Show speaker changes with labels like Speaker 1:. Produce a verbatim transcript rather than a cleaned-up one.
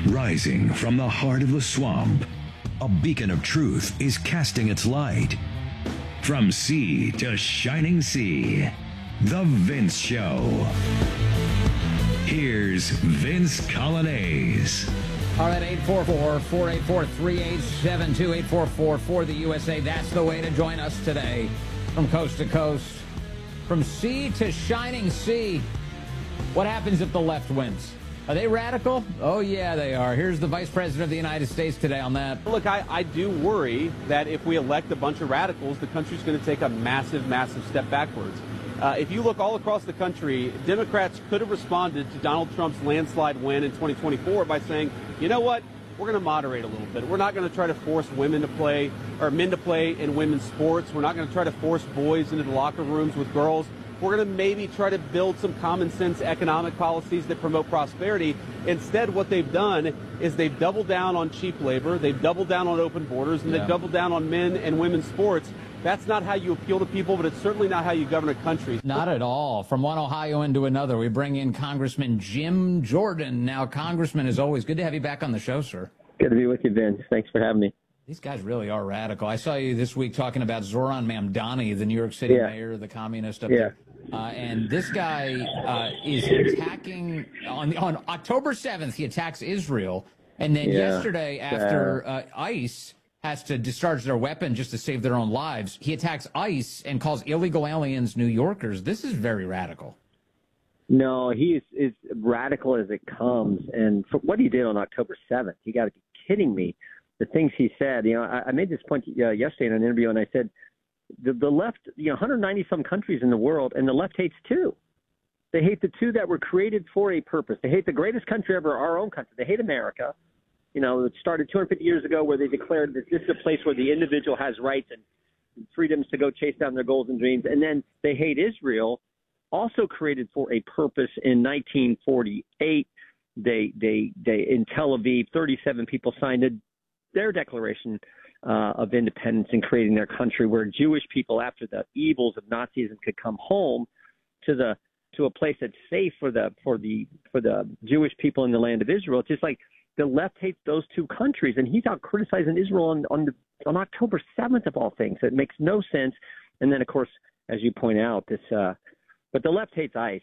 Speaker 1: Rising from the heart of the swamp, a beacon of truth is casting its light. From sea to shining sea, The Vince Show. Here's Vince Coglianese.
Speaker 2: All right, eight four four, four eight four, three eight seven two, eight four four for the U S A. That's the way to join us today from coast to coast. From sea to shining sea. What happens if the left wins? Are they radical? Oh, yeah, they are. Here's the Vice President of the United States today on that.
Speaker 3: Look, I, I do worry that if we elect a bunch of radicals, the country's going to take a massive, massive step backwards. Uh, if you look all across the country, Democrats could have responded to Donald Trump's landslide win in twenty twenty-four by saying, you know what, we're going to moderate a little bit. We're not going to try to force women to play, or men to play in women's sports. We're not going to try to force boys into the locker rooms with girls. We're going to maybe try to build some common sense economic policies that promote prosperity. Instead, what they've done is they've doubled down on cheap labor, they've doubled down on open borders, and
Speaker 2: Yeah.
Speaker 3: they've doubled down on men and women's sports. That's not how you appeal to people, but it's certainly not how you govern a country.
Speaker 2: Not at all. From one Ohioan to another, we bring in Congressman Jim Jordan. Now, Congressman, as always, good to have you back on the show, sir.
Speaker 4: Good to be with you, Vince. Thanks for having me.
Speaker 2: These guys really are radical. I saw you this week talking about Zoran Mamdani, the New York City
Speaker 4: Yeah.
Speaker 2: mayor, the communist up
Speaker 4: Yeah.
Speaker 2: there. Uh, and this guy uh, is attacking on on October seventh. He attacks Israel, and then
Speaker 4: Yeah.
Speaker 2: yesterday, after uh, ICE has to discharge their weapon just to save their own lives, he attacks ICE and calls illegal aliens New Yorkers. This is very radical.
Speaker 4: No, he is as radical as it comes. And for what he did on October seventh, you got to be kidding me. The things he said, you know, I, I made this point uh, yesterday in an interview, and I said, the, the left, you know, one hundred ninety some countries in the world, and the left hates two. They hate the two that were created for a purpose. They hate the greatest country ever, our own country. They hate America. You know, it started two hundred fifty years ago where they declared that this is a place where the individual has rights and freedoms to go chase down their goals and dreams. And then they hate Israel, also created for a purpose in nineteen forty-eight. They, they, they, in Tel Aviv, thirty-seven people signed a, their declaration uh, of independence and creating their country, where Jewish people, after the evils of Nazism, could come home to the to a place that's safe for the for the for the Jewish people in the land of Israel. It's just like the left hates those two countries, and he's out criticizing Israel on on, the, on October seventh of all things. It makes no sense. And then, of course, as you point out, this. Uh, but the left hates ICE.